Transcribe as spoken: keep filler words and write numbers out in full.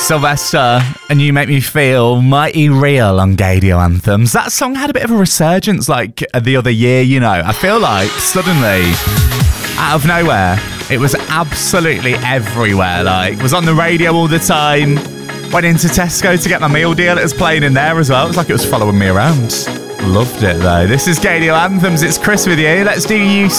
Sylvester, and You Make Me Feel Mighty Real on Gadio Anthems. That song had a bit of a resurgence like the other year, you know. I feel like suddenly, out of nowhere, it was absolutely everywhere. Like, was on the radio all the time. Went into Tesco to get my meal deal. It was playing in there as well. It was like it was following me around. Loved it though. This is Gadio Anthems. It's Chris with you. Let's do You